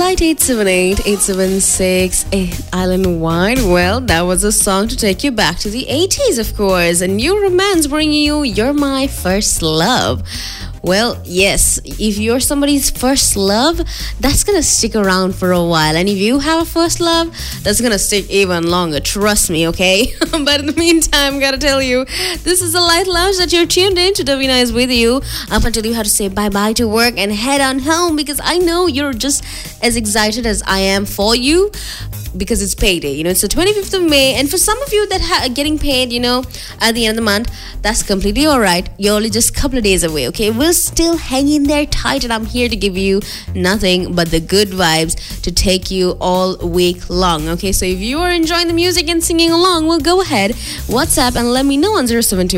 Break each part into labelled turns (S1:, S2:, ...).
S1: 058-878-876 Island Wide. Well, that was a song to take you back to the 80s, of course. A new romance bringing you You're My First Love. Well, yes, if you're somebody's first love, that's gonna stick around for a while. And if you have a first love, that's gonna stick even longer. Trust me, okay? But in the meantime, gotta tell you, this is the Light Lounge that you're tuned in to. Davina is with you up until you have to say bye-bye to work and head on home, because I know you're just as excited as I am for you, because it's payday. You know, it's the 25th of May, and for some of you that are getting paid, you know, at the end of the month, that's completely all right. You're only just a couple of days away, okay? We'll still hang in there tight, and I'm here to give you nothing but the good vibes to take you all week long, okay? So if you are enjoying the music and singing along, well, go ahead, WhatsApp and let me know on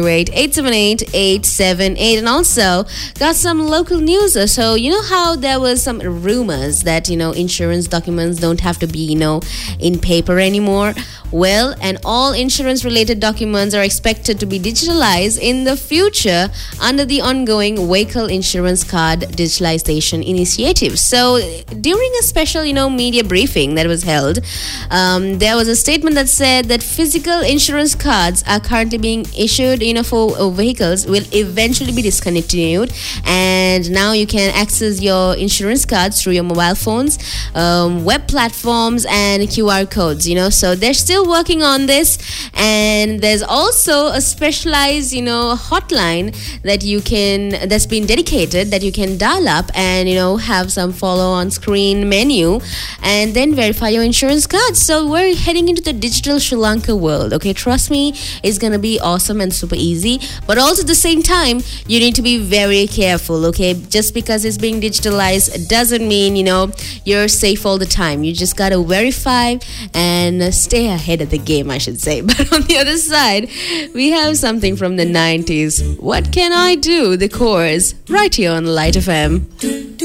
S1: 0728-878-878. And also got some local news. So you know how there was some rumors that, you know, insurance documents don't have to be, you know, in paper anymore? Well, and all insurance related documents are expected to be digitalized in the future under the ongoing Vehicle Insurance Card Digitalization Initiative. So during a special, you know, media briefing that was held, there was a statement that said that physical insurance cards are currently being issued, you know, for vehicles will eventually be discontinued, and now you can access your insurance cards through your mobile phones, web platforms, and QR codes, you know. So they're still working on this, and there's also a specialized, you know, hotline that you can, that's been dedicated, that you can dial up and, you know, have some follow on screen menu and then verify your insurance cards. So we're heading into the digital Sri Lanka world, okay? Trust me, it's gonna be awesome and super easy, but also at the same time, you need to be very careful, okay? Just because it's being digitalized doesn't mean, you know, you're safe all the time. You just gotta verify and stay ahead of the game, I should say. But on the other side, we have something from the 90s. What Can I Do? The chorus, right here on Light FM.